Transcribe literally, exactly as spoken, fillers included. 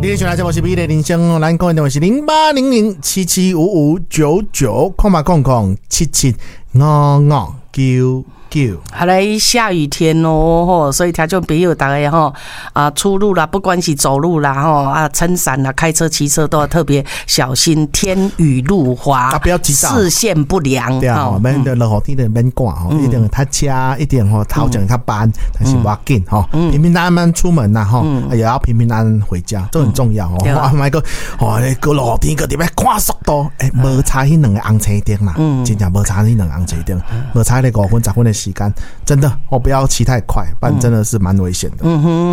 你选来这我是美丽人生，咱讲的电话是零八零零七七五五九九空八空空七七五五九九。 好嘞，下雨天哦，吼，所以听众朋友大家吼啊，出入啦，不管是走路啦，吼啊，撑伞啦，开车、骑车都要特别小心，天雨路滑， 啊，不要急躁， 视线不良。 对啊，免的落雨天的免赶吼，一定他车一定吼头前较慢，但是不要紧吼，平平安安出门呐吼，也要平平安安回家，这很重要哦。啊，买个哦，个落雨天个伫要看速度，诶，无差迄两个红绿灯啦，真正无差迄两个红绿灯，无差那五分十分的时间，真的，我不要骑太快，不然真的是蛮危险的。嗯哼。